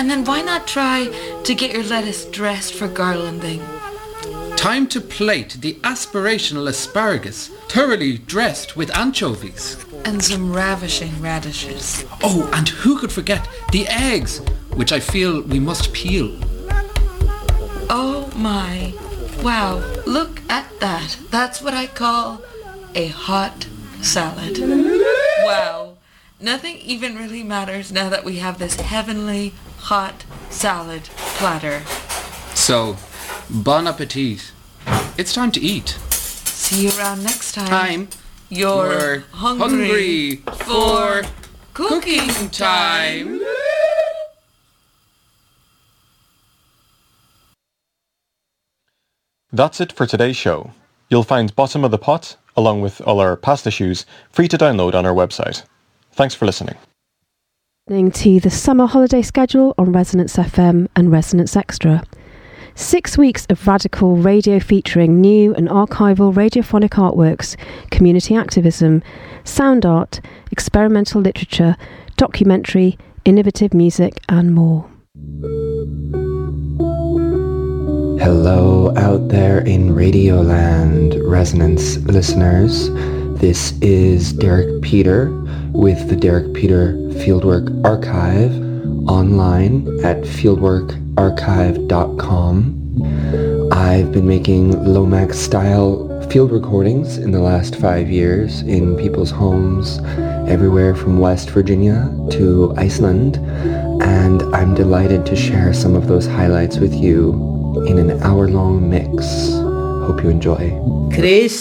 And then why not try to get your lettuce dressed for garlanding? Time to plate the aspirational asparagus, thoroughly dressed with anchovies. And some ravishing radishes. Oh, and who could forget the eggs, which I feel we must peel. Oh my. Wow, look at that. That's what I call a hot salad. Wow. Nothing even really matters now that we have this heavenly hot salad platter. So, bon appetit. It's time to eat. See you around next time. You're hungry for cooking time. That's it for today's show. You'll find Bottom of the Pot, along with all our past issues, free to download on our website. Thanks for listening. Listening to the summer holiday schedule on Resonance FM and Resonance Extra. 6 weeks of radical radio featuring new and archival radiophonic artworks, community activism, sound art, experimental literature, documentary, innovative music and more. Hello out there in Radioland, Resonance listeners. This is Derek Peter with the Derek Peter Fieldwork Archive online at fieldworkarchive.com. I've been making Lomax style field recordings in the last 5 years in people's homes everywhere from West Virginia to Iceland, and I'm delighted to share some of those highlights with you in an hour-long mix. Hope you enjoy. Chris